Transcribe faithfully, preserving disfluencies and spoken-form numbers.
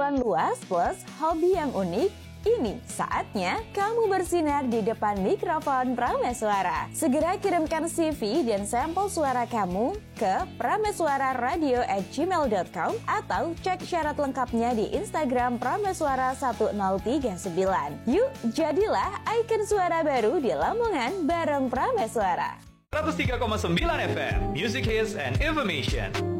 pengetahuan luas plus hobi yang unik, ini saatnya kamu bersinar di depan mikrofon Prameswara. Segera kirimkan C V dan sampel suara kamu ke prameswararadio at gmail dot com atau cek syarat lengkapnya di Instagram prameswara satu nol tiga sembilan. Yuk, jadilah ikon suara baru di Lamongan bareng Prameswara. seratus tiga koma sembilan F M, Music Hits and Information.